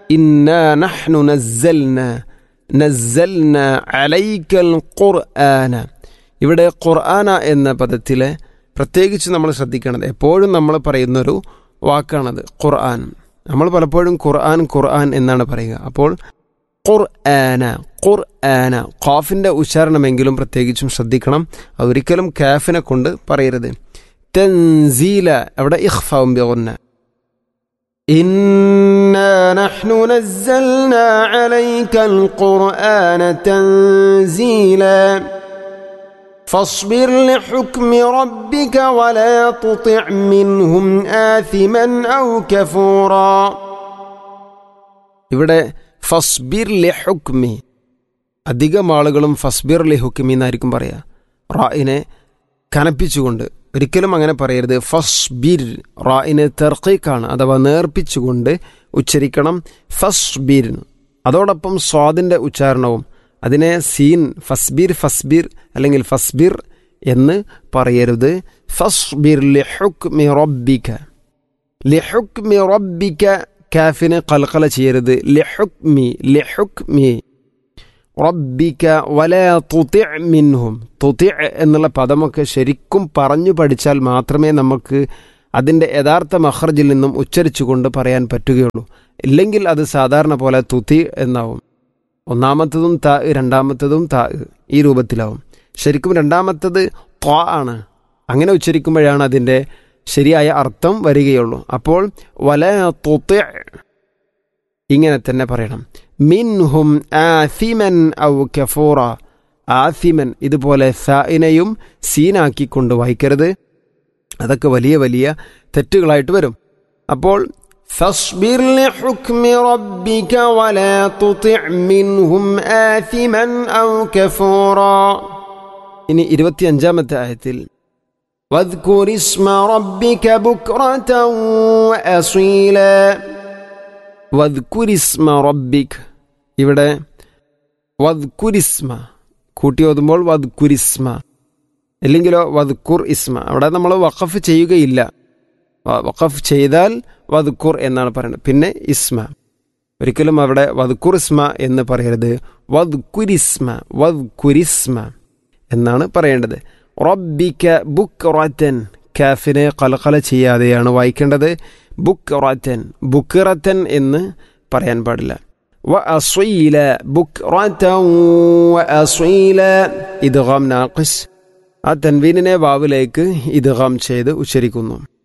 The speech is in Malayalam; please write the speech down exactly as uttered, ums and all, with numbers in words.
ഇന്നാ നഹ്നു നസ്സൽന നസ്സൽന അലൈക്കൽ ഖുർആന. ഇവിടെ ഖുർആന എന്ന പദത്തിലെ പ്രത്യേകിച്ച് നമ്മൾ ശ്രദ്ധിക്കണം, എപ്പോഴും നമ്മൾ പറയുന്നൊരു വാക്കാണത് ഖുർആൻ. നമ്മൾ പലപ്പോഴും ഖുർആൻ ഖുർആൻ എന്നാണ് പറയുക. അപ്പോൾ ഖുർആന ഖുർആന ഖാഫിൻ്റെ ഉച്ചാരണമെങ്കിലും പ്രത്യേകിച്ചും ശ്രദ്ധിക്കണം. അതൊരിക്കലും കാഫിനെ കൊണ്ട് പറയരുത്. തൻസീല അവിടെ ഇഖ്ഫാഉം ബിഗുന്ന. ഇന്നാ നഹ്നു നസ്സൽനാ അലൈക്കൽ ഖുർആന തൻസീല فاصبر لحكم ربك ولا تطع منهم آثما أو كفورا. ഇവിടെ ഫസ്ബിർ ലിഹുക്മി, അധികം ആളുകളും ഫസ്ബിർ ലിഹുക്മി എന്നായിരിക്കും പറയുക, റായിനെ കനപ്പിച്ചുകൊണ്ട്. ഒരിക്കലും അങ്ങനെ പറയരുത്. ഫസ്ബിർ റായിനെ തർക്കീക്കാണ്, അഥവാ നേർപ്പിച്ചുകൊണ്ട് ഉച്ചരിക്കണം. ഫസ്ബിർ അതോടൊപ്പം സ്വാദിൻ്റെ ഉച്ചാരണവും. അതിനെ സീൻ ഫസ്ബിർ ഫസ്ബിർ അല്ലെങ്കിൽ ഫസ്ബിർ എന്ന് പറയരുത്. ഫസ്ബിർ ലിഹുക്മി റബ്ബിക ലിഹുക്മി റബ്ബിക കാഫിനെ ഖൽഖല ചെയ്യരുത്. ലിഹുക്മി ലിഹുക്മി റബ്ബിക വലാ തുതിഅ മിൻഹും. തുതിഅ എന്നുള്ള പദമൊക്കെ ശരിക്കും പറഞ്ഞു പഠിച്ചാൽ മാത്രമേ നമുക്ക് അതിൻ്റെ യഥാർത്ഥ മഖ്റജിൽ നിന്നും ഉച്ചരിച്ചുകൊണ്ട് പറയാൻ പറ്റുകയുള്ളൂ. ഇല്ലെങ്കിൽ അത് സാധാരണ പോലെ തുതി എന്നാവും. ഒന്നാമത്തതും താ, രണ്ടാമത്തതും താ, ഈ രൂപത്തിലാവും. ശരിക്കും രണ്ടാമത്തത് ത്വാ ആണ്. അങ്ങനെ ഉച്ചരിക്കുമ്പോഴാണ് അതിൻ്റെ ശരിയായ അർത്ഥം വരികയുള്ളൂ. അപ്പോൾ വലാ തുതിഅ ഇങ്ങനെ തന്നെ പറയണം. മിൻഹും ആസിമൻ ഔ കഫൂറ. ആസിമൻ ഇതുപോലെ സായിനെയും സീനാക്കിക്കൊണ്ട് വായിക്കരുത്. അതൊക്കെ വലിയ വലിയ തെറ്റുകളായിട്ട് വരും. അപ്പോൾ فاصبر لحكم ربك ولا تطع منهم آثما أو كفورا. ഇനി ഇരുപത്തിയഞ്ചാമത്തെ ആയത്തിൽ واذكر اسم ربك بكرة وأصيلا. واذكر اسم ربك ഇവിടെ واذكر اسم കൂട്ടി ഓതുമ്പോൾ واذكر اسم, ഇല്ലെങ്കിലോ واذكر اسم. അവിടെ നമ്മൾ വഖഫ് ചെയ്യുകയില്ല. വഖഫ് ചെയ്താൽ വദ്കുർ എന്നാണ് പറയുന്നത്. പിന്നെ ഇസ്മ, ഒരിക്കലും അവിടെ വദ്കുർ ഇസ്മ എന്ന് പറയരുത്. വദ്കുരിസ്മ വദ്കുരിസ്മ എന്നാണ് പറയേണ്ടത്. റബ്ബിക ബുക്റതൻ, കാഫിനെ ഖൽഖല ചെയ്യാതെയാണ് വായിക്കേണ്ടത്. ബുക്റതൻ ബുക്റതൻ എന്ന് പറയാൻ പാടില്ല. വ അസ്വീല ബുക്റതൻ വ അസ്വീല ഇദ്ഗാം നാഖിസ്. ആ തൻവീനിനെ വാവിലേക്ക് ഇദ്ഗാം ചെയ്ത് ഉച്ചരിക്കുന്നു.